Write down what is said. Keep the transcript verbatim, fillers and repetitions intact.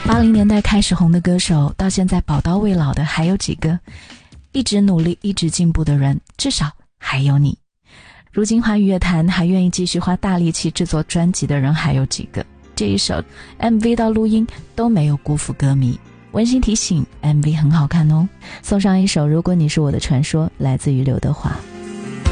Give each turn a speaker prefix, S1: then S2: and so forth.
S1: 八零年代开始红的歌手，到现在宝刀未老的还有几个？一直努力一直进步的人，至少还有你。如今华语乐坛还愿意继续花大力气制作专辑的人还有几个？这一首 M V 到录音都没有辜负歌迷。温馨提醒， M V 很好看哦。送上一首如果你是我的传说，来自于刘德华。